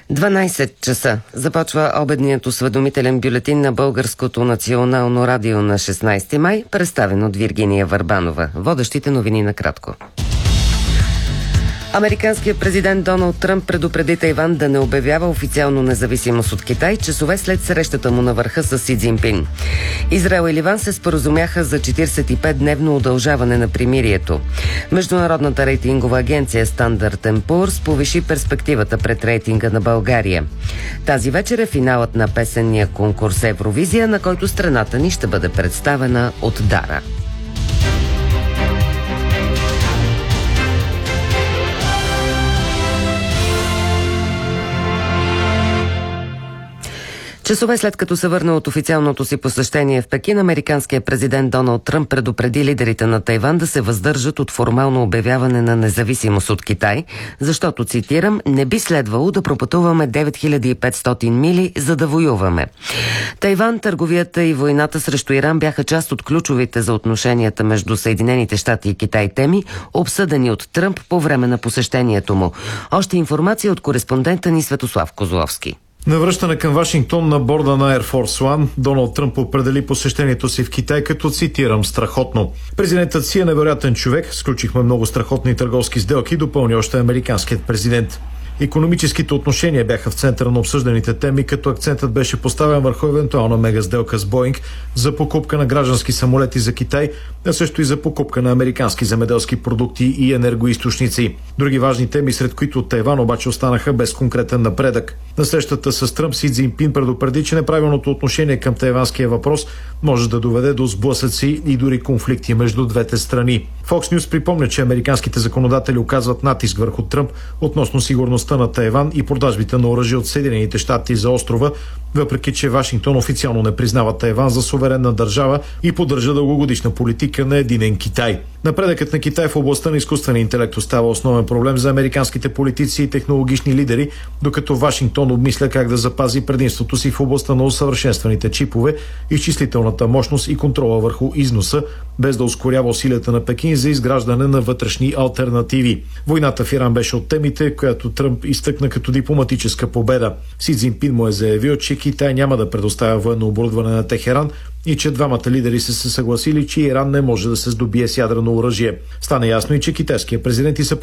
12 часа започва обедният осведомителен бюлетин на Българското национално радио на 16 май, представен от Виргиния Върбанова. Водещите новини накратко. Американският президент Доналд Тръмп предупреди Тайван да не обявява официално независимост от Китай, часове след срещата му на върха с Си Цзинпин. Израел и Ливан се споразумяха за 45-дневно удължаване на примирието. Международната рейтингова агенция Standard & Poor's повиши перспективата пред рейтинга на България. Тази вечер е финалът на песенния конкурс Евровизия, на който страната ни ще бъде представена от Дара. Часове след като се върна от официалното си посещение в Пекин, американският президент Доналд Тръмп предупреди лидерите на Тайван да се въздържат от формално обявяване на независимост от Китай, защото, цитирам, не би следвало да пропътуваме 9500 мили, за да воюваме. Тайван, търговията и войната срещу Иран бяха част от ключовите за отношенията между Съединените щати и Китай теми, обсъдени от Тръмп по време на посещението му. Още информация от кореспондента ни Светослав Козловски. На връщане към Вашингтон на борда на Air Force One, Доналд Тръмп определи посещението си в Китай като, цитирам, страхотно. Президентът си е невероятен човек, сключихме много страхотни търговски сделки, допълни още американският президент. Икономическите отношения бяха в центъра на обсъжданите теми, като акцентът беше поставен върху евентуална мега сделка с Боинг за покупка на граждански самолети за Китай, а също и за покупка на американски земеделски продукти и енергоизточници. Други важни теми, сред които Тайван, обаче останаха без конкретен напредък. На срещата с Тръмп Си Цзинпин предупреди, че неправилното отношение към тайванския въпрос може да доведе до сблъсъци и дори конфликти между двете страни. Fox News припомня, че американските законодатели оказват натиск върху Тръмп относно сигурността на Тайван и продажбите на оръжие от Съединените щати за острова, въпреки че Вашингтон официално не признава Тайван за суверенна държава и поддържа дългогодишна политика на единен Китай. Напредъкът на Китай в областта на изкуствения интелект остава основен проблем за американските политици и технологични лидери, докато Вашингтон обмисля как да запази предимството си в областта на усъвършенстваните чипове, изчислителната мощност и контрола върху износа, без да ускорява усилията на Пекин за изграждане на вътрешни алтернативи. Войната в Иран беше от темите, която Тръмп изтъкна като дипломатическа победа. Си Цзинпин му е заявил, че Китай няма да предоставя военно оборудване на Техеран и че двамата лидери са се съгласили, че Иран не може да се здобие с ядрено оръжие. Стана ясно и че китайският президент и